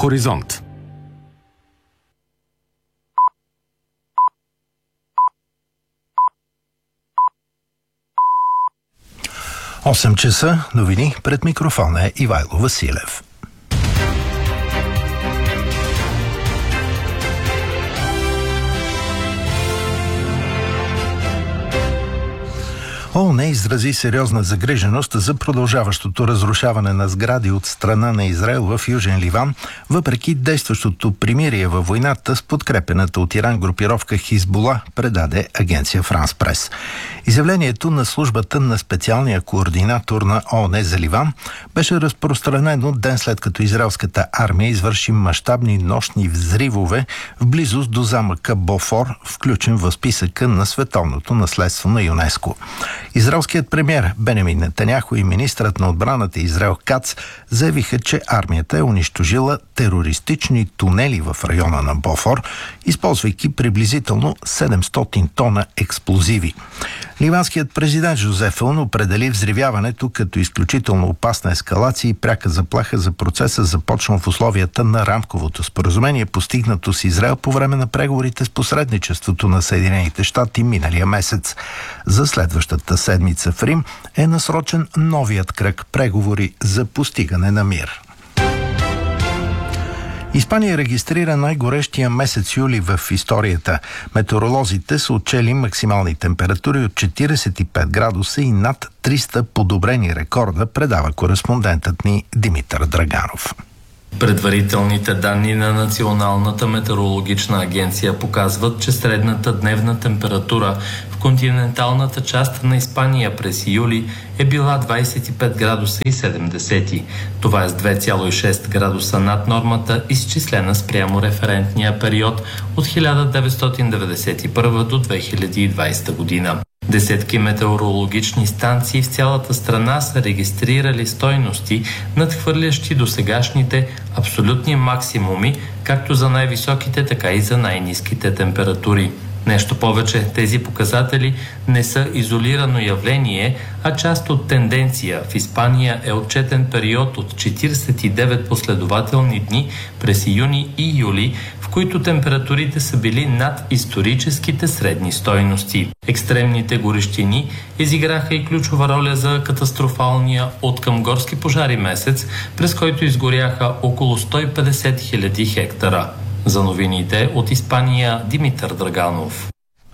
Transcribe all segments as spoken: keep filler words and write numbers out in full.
Хоризонт. осем часа, новини, пред микрофона е Ивайло Василев. ООН изрази сериозна загриженост за продължаващото разрушаване на сгради от страна на Израел в Южен Ливан, въпреки действащото примирие във войната с подкрепената от Иран групировка Хизбула, предаде агенция Франс Прес. Изявлението на службата на специалния координатор на ООН за Ливан беше разпространено ден след като израелската армия извърши мащабни нощни взривове в близост до замъка Бофор, включен в списъка на световното наследство на ЮНЕСКО. Израелският премиер Бенямин Нетаняху и министърът на отбраната Израел Кац заявиха, че армията е унищожила терористични тунели в района на Бофор, използвайки приблизително седемстотин тона експлозиви. Ливанският президент Жозеф Аун определи взривяването като изключително опасна ескалация и пряка заплаха за процеса, започнал в условията на рамковото споразумение, постигнато с Израел по време на преговорите с посредничеството на Съединените щати миналия месец. За следващата седмица в Рим е насрочен новият кръг преговори за постигане на мир. Испания регистрира най-горещия месец юли в историята. Метеоролозите са отчели максимални температури от четиридесет и пет градуса и над триста подобрени рекорда, предава кореспондентът ни Димитър Драганов. Предварителните данни на Националната метеорологична агенция показват, че средната дневна температура в континенталната част на Испания през юли е била двадесет и пет градуса и седем десети. Това е с две цяло и шест градуса над нормата, изчислена спрямо референтния период от хиляда деветстотин деветдесет и първа до две хиляди и двадесета година. Десетки метеорологични станции в цялата страна са регистрирали стойности, надхвърлящи досегашните абсолютни максимуми, както за най-високите, така и за най-ниските температури. Нещо повече, тези показатели не са изолирано явление, а част от тенденция. В Испания е отчетен период от четиридесет и девет последователни дни през юни и юли, в които температурите са били над историческите средни стойности. Екстремните горещини изиграха и ключова роля за катастрофалния откъм горски пожари месец, през който изгоряха около сто и петдесет хиляди хектара. За новините от Испания, Димитър Драганов.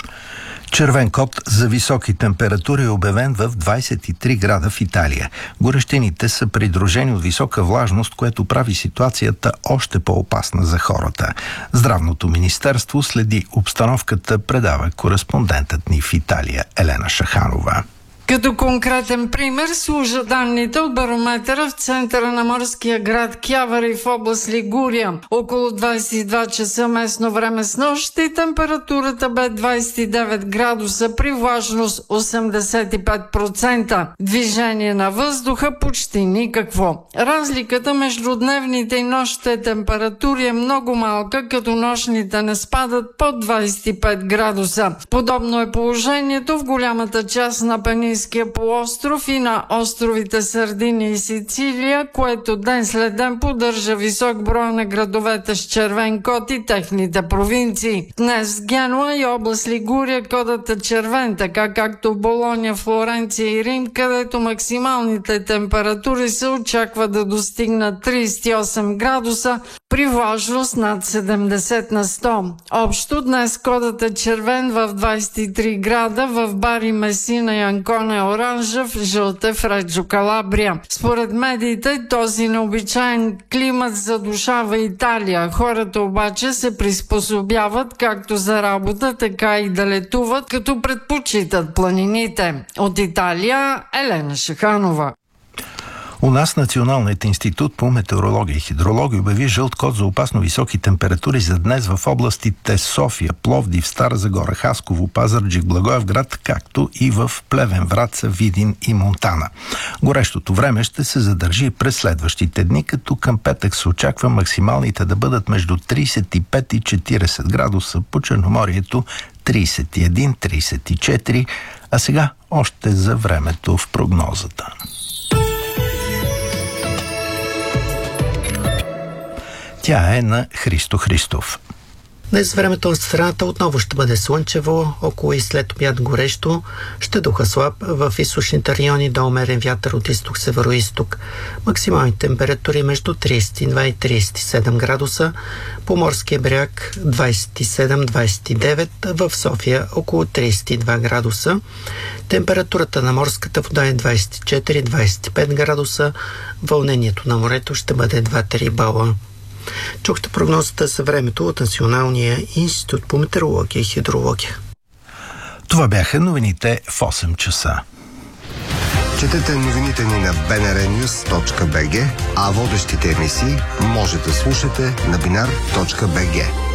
Червен код за високи температури е обявен в двадесет и три града в Италия. Горещините са придружени от висока влажност, което прави ситуацията още по-опасна за хората. Здравното министерство следи обстановката, предава кореспондентът ни в Италия Елена Шаханова. Като конкретен пример служат данните от барометъра в центъра на морския град Кявари в област Лигурия. Около двадесет и два часа местно време с нощ и температурата бе двадесет и девет градуса при влажност осемдесет и пет процента. Движение на въздуха почти никакво. Разликата между дневните и нощните температури е много малка, като нощните не спадат под двадесет и пет градуса. Подобно е положението в голямата част на Пенинския полуостров и на островите Сардиния и Сицилия, което ден след ден поддържа висок брой на градовете с червен код и техните провинции. Днес в Генуа и област Лигурия кодът е червен, така както Болоня, Флоренция и Рим, където максималните температури се очаква да достигнат тридесет и осем градуса при влажност над седемдесет на сто. Общо днес кодът е червен в двадесет и три града, в Бари, Месина и Анкона е оранжев, жълт е в Реджо Калабрия. Според медиите, този необичайен климат задушава Италия. Хората обаче се приспособяват както за работа, така и да летуват, като предпочитат планините. От Италия, Елена Шаханова. У нас Националният институт по метеорология и хидрология обяви жълт код за опасно високи температури за днес в областите София, Пловдив, Стара Загора, Хасково, Пазарджик, Благоевград, както и в Плевен, Враца, Видин и Монтана. Горещото време ще се задържи през следващите дни, като към петък се очаква максималните да бъдат между тридесет и пет и четиридесет градуса, по Черноморието тридесет и един - тридесет и четири, а сега още за времето в прогнозата. Тя е на Христо Христов. Днес времето в страната отново ще бъде слънчево, около и след обяд горещо, ще духа слаб, в източните райони до умерен вятър от изток-североизток. Максимални температури между тридесет и два и тридесет и седем градуса, по морския бряг двадесет и седем до двадесет и девет, в София около тридесет и два градуса. Температурата на морската вода е двадесет и четири до двадесет и пет градуса, вълнението на морето ще бъде два до три бала. Чухте прогнозата за времето от Националния институт по метеорология и хидрология. Това бяха новините в осем часа. Четете новините ни на би ен ар нюс точка би джи, а водещите емисии може да слушате на бинар точка би джи.